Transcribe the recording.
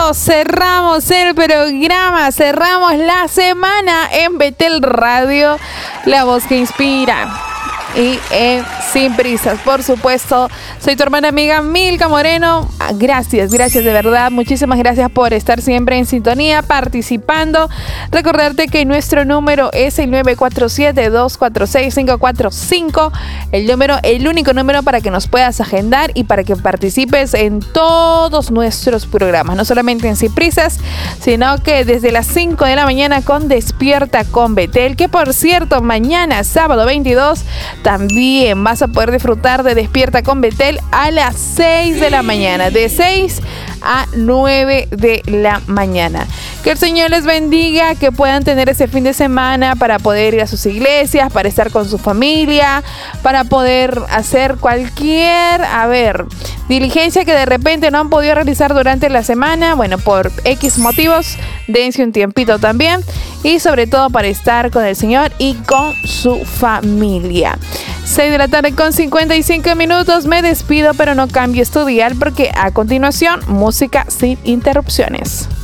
cerramos el programa, cerramos la semana en Betel Radio, la voz que inspira. Y Sin Prisas, por supuesto. Soy tu hermana amiga Milka Moreno. Gracias de verdad. Muchísimas gracias por estar siempre en sintonía, participando. Recordarte que nuestro número es el 947-246-545. El único número para que nos puedas agendar y para que participes en todos nuestros programas. No solamente en Sin Prisas, sino que desde las 5 de la mañana con Despierta con Betel. Que por cierto, mañana, sábado 22, también vas a poder disfrutar de Despierta con Betel a las 6 de la mañana, de 6 a 9 de la mañana. Que el Señor les bendiga, que puedan tener ese fin de semana para poder ir a sus iglesias, para estar con su familia, para poder hacer cualquier, diligencia que de repente no han podido realizar durante la semana. Bueno, por X motivos, dense un tiempito también. Y sobre todo para estar con el Señor y con su familia. 6 de la tarde con 55 minutos. Me despido, pero no cambies tu dial porque a continuación, música sin interrupciones.